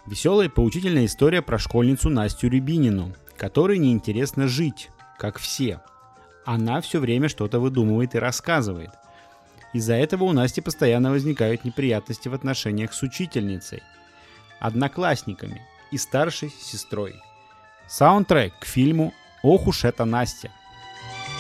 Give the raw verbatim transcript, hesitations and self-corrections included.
Веселая и поучительная история про школьницу Настю Рябинину, которой неинтересно жить, как все. Она все время что-то выдумывает и рассказывает. Из-за этого у Насти постоянно возникают неприятности в отношениях с учительницей, одноклассниками и старшей сестрой. Саундтрек к фильму «Ох уж эта Настя».